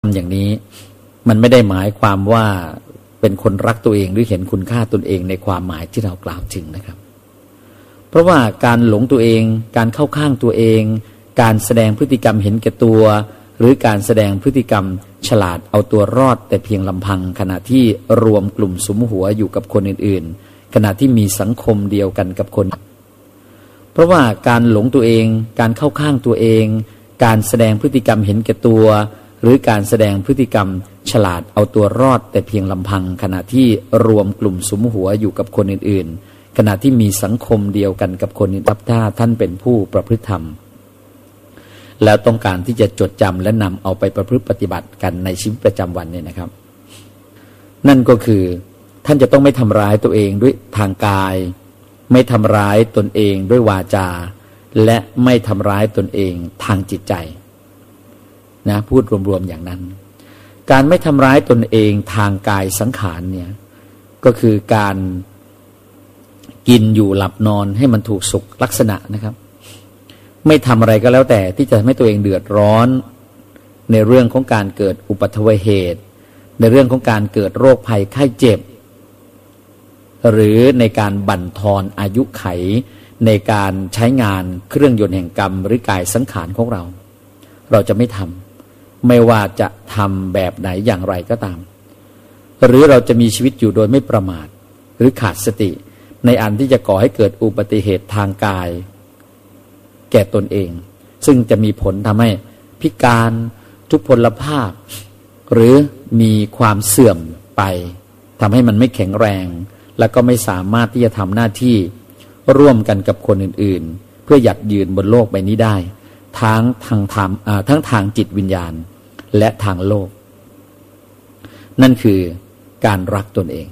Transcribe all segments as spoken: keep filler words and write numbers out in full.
อย่างนี้มันไม่ได้หมายความว่าเป็นคนรักตัวเองหรือเห็นคุณค่าตนเองในความหมายที่เรากล่าวถึงนะครับเพราะว่าการหลงตัวเองการเข้าข้างตัวเองการแสดงพฤติกรรมเห็นแก่ตัวหรือการแสดงพฤติกรรมฉลาดเอาตัวรอดแต่เพียงลำพังขณะที่รวมกลุ่มสุมหัวอยู่กับคนอื่นๆขณะที่มีสังคมเดียวกันกับคนเพราะว่าการหลงตัวเองการเข้าข้างตัวเองการแสดงพฤติกรรมเห็นแก่ตัวหรือการแสดงพฤติกรรมฉลาดเอาตัวรอดแต่เพียงลำพังขณะที่รวมกลุ่มสุมหัวอยู่กับคนอื่นๆขณะที่มีสังคมเดียวกันกับคนอื่นถ้าท่านเป็นผู้ประพฤติธรรมแล้วต้องการที่จะจดจำและนำเอาไปประพฤติปฏิบัติกันในชีวิตประจำวันเนี่ยนะครับนั่นก็คือท่านจะต้องไม่ทำร้ายตัวเองด้วยทางกายไม่ทำร้ายตนเองด้วยวาจาและไม่ทำร้ายตนเองทางจิตใจนะพูดรวมๆอย่างนั้นการไม่ทำร้ายตนเองทางกายสังขารเนี่ยก็คือการกินอยู่หลับนอนให้มันถูกสุขลักษณะนะครับไม่ทำอะไรก็แล้วแต่ที่จะทำให้ตัวเองเดือดร้อนในเรื่องของการเกิดอุบัติเหตุในเรื่องของการเกิดโรคภัยไข้เจ็บหรือในการบั่นทอนอายุไขในการใช้งานเครื่องยนต์แห่งกรรมหรือกายสังขารของเราเราจะไม่ทำไม่ว่าจะทำแบบไหนอย่างไรก็ตามหรือเราจะมีชีวิตอยู่โดยไม่ประมาทหรือขาดสติในอันที่จะก่อให้เกิดอุบัติเหตุทางกายแก่ตนเองซึ่งจะมีผลทำให้พิการทุพพลภาพหรือมีความเสื่อมไปทำให้มันไม่แข็งแรงและก็ไม่สามารถที่จะทำหน้าที่ร่วมกันกับคนอื่นๆเพื่อหยัดยืนบนโลกใบนี้ได้ทั้งทางธรรมทั้งทางจิตวิญญาณและทางโลกนั่นคือการรักตนเอง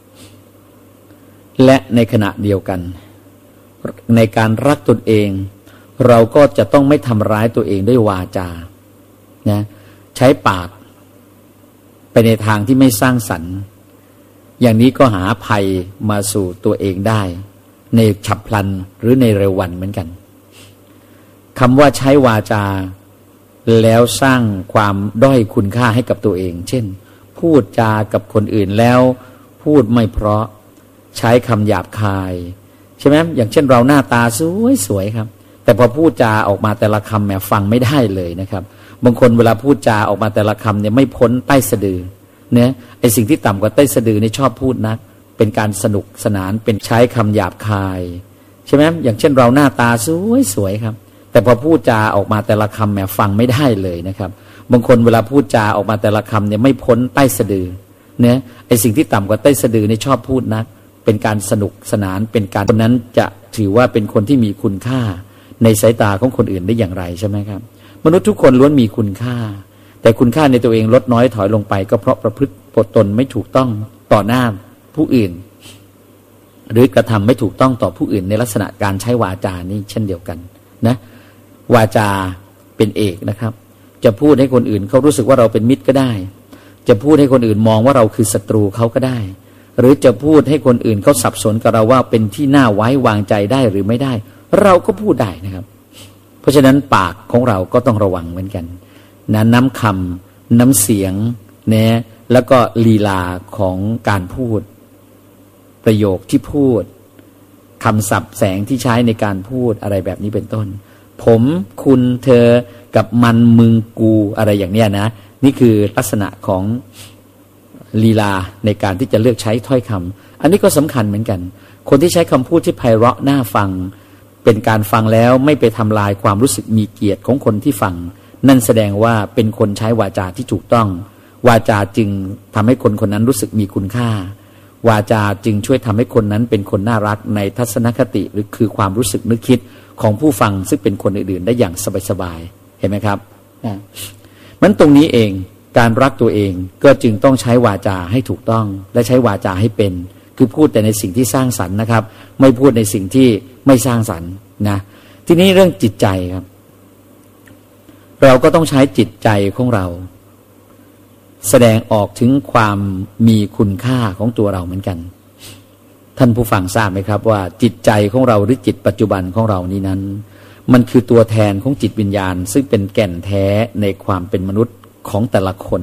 และในขณะเดียวกันในการรักตนเองเราก็จะต้องไม่ทำร้ายตัวเองด้วยวาจานะใช้ปากไปในทางที่ไม่สร้างสรรค์อย่างนี้ก็หาภัยมาสู่ตัวเองได้ในฉับพลันหรือในเร็ววันเหมือนกันคำว่าใช้วาจาแล้วสร้างความด้อยคุณค่าให้กับตัวเองเช่นพูดจากับคนอื่นแล้วพูดไม่เพราะใช้คำหยาบคายใช่ไหมอย่างเช่นเราหน้าตาสวยๆครับแต่พอพูดจาออกมาแต่ละคำแหมฟังไม่ได้เลยนะครับบางคนเวลาพูดจาออกมาแต่ละคำเนี่ยไม่พ้นใต้สะดือเนี่ยไอสิ่งที่ต่ำกว่าใต้สะดือนี่ชอบพูดนักเป็นการสนุกสนานเป็นใช้คำหยาบคายใช่ไหมอย่างเช่นเราหน้าตาสวยๆครับแต่พอพูดจาออกมาแต่ละคำแหมฟังไม่ได้เลยนะครับบางคนเวลาพูดจาออกมาแต่ละคำเนี่ยไม่พ้นใต้สะดือเนี่ยไอสิ่งที่ต่ำกว่าใต้สะดือนี่ชอบพูดนักเป็นการสนุกสนานเป็นการคนนั้นจะถือว่าเป็นคนที่มีคุณค่าในสายตาของคนอื่นได้อย่างไรใช่ไหมครับมนุษย์ทุกคนล้วนมีคุณค่าแต่คุณค่าในตัวเองลดน้อยถอยลงไปก็เพราะประพฤติตนไม่ถูกต้องต่อหน้าผู้อื่นหรือกระทำไม่ถูกต้องต่อผู้อื่นในลักษณะการใช้วาจานี้เช่นเดียวกันนะวาจาเป็นเอกนะครับจะพูดให้คนอื่นเขารู้สึกว่าเราเป็นมิตรก็ได้จะพูดให้คนอื่นมองว่าเราคือศัตรูเขาก็ได้หรือจะพูดให้คนอื่นเขาสับสนกับเราว่าเป็นที่น่าไว้วางใจได้หรือไม่ได้เราก็พูดได้นะครับเพราะฉะนั้นปากของเราก็ต้องระวังเหมือนกันนะน้ำคำน้ำเสียงเนี่ยแล้วก็ลีลาของการพูดประโยคที่พูดคำศัพท์แสงที่ใช้ในการพูดอะไรแบบนี้เป็นต้นผมคุณเธอกับมันมึงกูอะไรอย่างเนี้ยนะนี่คือลักษณะของลีลาในการที่จะเลือกใช้ถ้อยคำอันนี้ก็สำคัญเหมือนกันคนที่ใช้คำพูดที่ไพเราะน่าฟังเป็นการฟังแล้วไม่ไปทำลายความรู้สึกมีเกียรติของคนที่ฟังนั่นแสดงว่าเป็นคนใช้วาจาที่ถูกต้องวาจาจึงทำให้คนคนนั้นรู้สึกมีคุณค่าวาจาจึงช่วยทำให้คนนั้นเป็นคนน่ารักในทัศนคติหรือคือความรู้สึกนึกคิดของผู้ฟังซึ่งเป็นคนอื่นๆได้อย่างสบายๆเห็นไหมครับมันตรงนี้เองการรักตัวเองก็จึงต้องใช้วาจาให้ถูกต้องและใช้วาจาให้เป็นคือพูดแต่ในสิ่งที่สร้างสรรค์นะครับไม่พูดในสิ่งที่ไม่สร้างสรรค์นะทีนี้เรื่องจิตใจครับเราก็ต้องใช้จิตใจของเราแสดงออกถึงความมีคุณค่าของตัวเราเหมือนกันท่านผู้ฟังทราบไหมครับว่าจิตใจของเราหรือจิตปัจจุบันของเรานี้นั้นมันคือตัวแทนของจิตวิญญาณซึ่งเป็นแก่นแท้ในความเป็นมนุษย์ของแต่ละคน